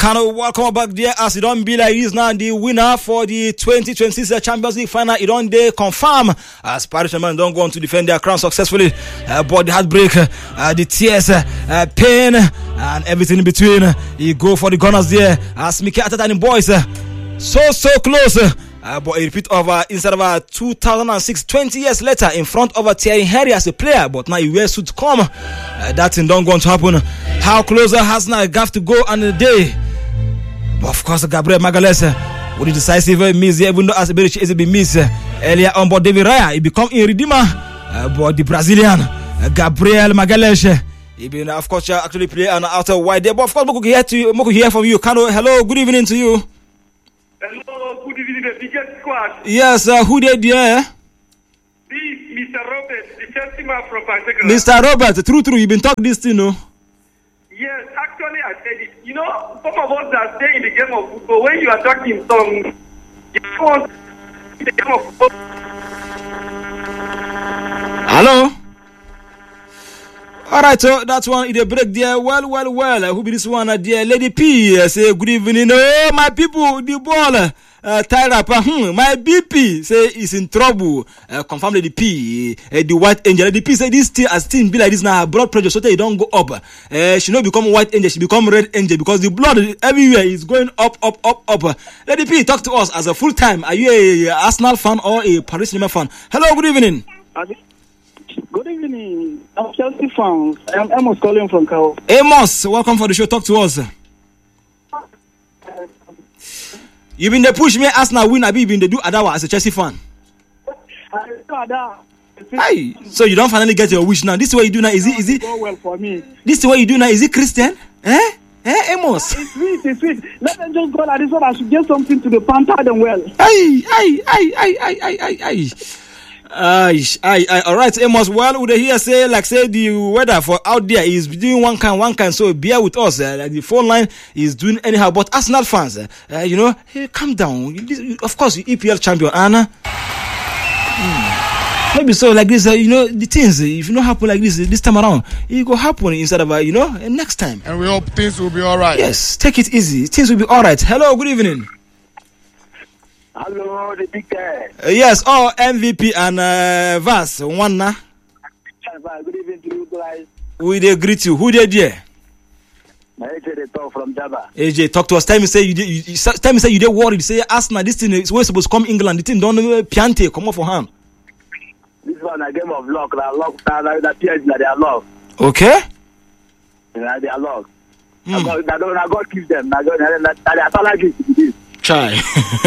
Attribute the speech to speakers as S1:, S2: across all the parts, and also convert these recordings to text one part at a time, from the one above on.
S1: Kano, welcome back there. As it don't be like this now, the winner for the 2026 Champions League final, it don't they confirm as Paris Saint-Germain don't go on to defend their crown successfully. But the heartbreak, the tears, pain, and everything in between. You go for the Gunners there as Mikel Arteta and the boys. So close. But a repeat of instead of 2006, 20 years later, in front of Thierry Henry as a player, but now he wears suit to come. That thing don't going to happen. How closer has now got to go on the day? But of course, Gabriel Magalhaes with the decisive miss, even though as a bit is been missed earlier on, but David Raya he become a redeemer. But the Brazilian Gabriel Magalhaes, he been of course actually play on outer wide there. But of course, we could hear from you. Kano, hello, good evening to you.
S2: Hello, good evening, the biggest squad.
S1: Yes, who did there?
S2: This is Mr. Robert, the Chelsea man from Pansegura.
S1: Mr. Robert, true, you've been talking this thing, no?
S2: Yes, actually I said it. You know, some of us that stay in the game of football, when you are talking some, you want the game of football.
S1: Hello? Alright, so that's one in the break there. Well. Who be this one there? Lady P say good evening. Oh, my people, the ball. Tied up. My BP say is in trouble. Confirm Lady P. The white angel. Lady P say this thing as thing be like this now. Blood pressure so that it don't go up. She not become white angel. She become red angel because the blood everywhere is going up. Lady P, talk to us as a full time. Are you a Arsenal fan or a Paris Saint-Germain fan? Hello, good evening.
S3: Good evening. I'm Chelsea fan. I'm Amos calling from Kao.
S1: Amos, welcome for the show. Talk to us. You been the push me Arsenal win. Abi been the do Adawa as a Chelsea fan. Hey, so you don't finally get your wish now. This is what you do now. Is it?
S3: Go well for me.
S1: This is what you do now. Is it Christian? Amos.
S3: It's sweet. Let them just go like this one. I should get something to the Panther them well.
S1: All right, Amos. Well, would hear say the weather for out there is doing one kind. So bear with us. Like the phone line is doing anyhow. But Arsenal fans, hey, calm down. Of course, you EPL champion, Anna. Maybe so like this. The things if you not happen like this time around, it will happen instead of next time.
S4: And we hope things will be all right.
S1: Yes, take it easy. Things will be all right. Hello, good evening.
S5: Hello, the big guy.
S1: Yes, MVP and Vas, one now.
S5: Good evening to you guys.
S1: We they greet you. Who they there?
S5: AJ talk from Java.
S1: AJ, talk to us. Tell me say you did worried. Say Arsenal, this thing is supposed to come England. The thing don't Piante come off for him.
S5: This one a game of luck. That PSG they are luck.
S1: Okay.
S5: They are luck. God gives them. They are talent gives.
S1: Try.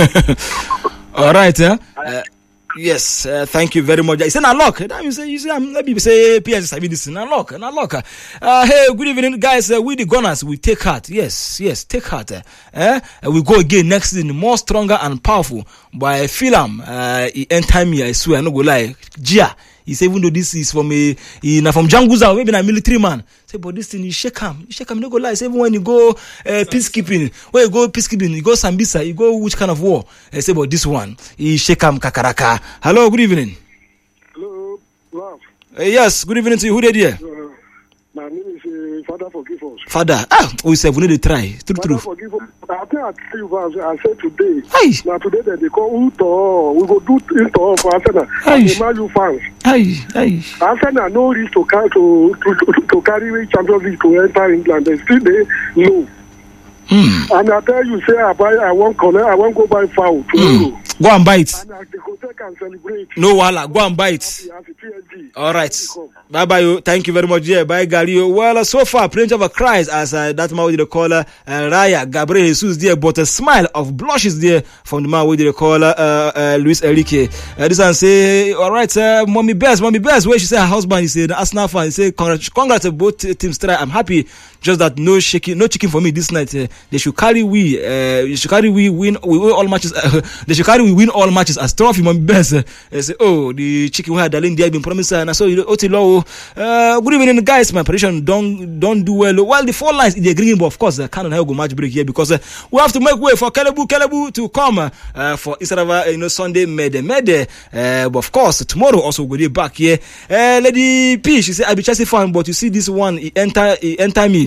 S1: All right, yes, thank you very much. It's an unlock. You say, maybe say PS I mean this is an unlock. Hey, good evening, guys. We the Gunners, we take heart. Yes, take heart. We go again next season, more stronger and powerful. But I feel end time here, I swear, I no go lie. Gia. He said, even though this is from from Janguza, maybe a military man. Say, but this thing, you shake him, no go lie. Say, even when you go peacekeeping, you go Sambisa, you go which kind of war? I say, but this one, he shake him kakaraka. Hello, good evening.
S6: Hello, love.
S1: Yes, good evening to you. Who did here?
S6: My name is Father Forgive Us.
S1: Father, we say we need to try. True.
S6: Forgive us. I think I tell you, I said today.
S1: Hey.
S6: Now today they call Uto. We go do Uto for Arsenal. Hey. You fans.
S1: Hey.
S6: Arsenal no risk to carry Champions League to enter England. They still no. And I tell you, say I won't go buy foul tomorrow.
S1: Go and buy it.
S6: And I go take and celebrate.
S1: No wala, go and buy it. All right. Bye bye. Thank you very much. Yeah, bye Gary. Well, so far plenty of a cries as that man with the caller Raya Gabriel Jesus there, but a smile of blushes there from the man with the caller Luis Enrique. This one say, all right, mommy best. Where she say her husband is an Arsenal fan. He say congrats to both teams try. I'm happy. Just that no chicken for me this night. They should carry we win all matches. They should carry we win all matches as trophy. My best. Say, oh, the chicken we had Darlene there been promised, and I saw you. Otilo. Good evening, guys. My prediction don't do well. Well, the four lines in the green, but of course, can't have go match break here because we have to make way for Kelebu to come for Israel. Sunday Mede. But of course, tomorrow also we'll be back here. Lady P, she said I be Chelsea fan, but you see this one, he enter me.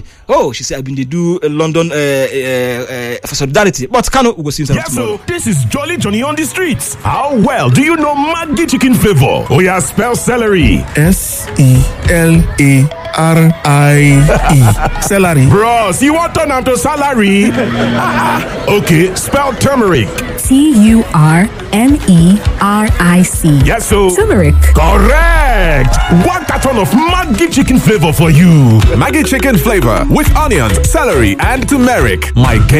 S1: Maybe, she said, I've been to do London for solidarity. But Kano, we go see him tomorrow.
S4: So this is Jolly Johnny on the streets. How well do you know Maggi chicken flavor? Oh yeah, spell celery.
S7: SELARIE. Celery.
S4: Bros, you want turn to salary? Okay, spell turmeric.
S8: TURMERIC.
S4: Yes, so
S8: Turmeric.
S4: Correct. One carton of Maggi chicken flavor for you.
S9: Maggi chicken flavor with onions, celery, and turmeric. My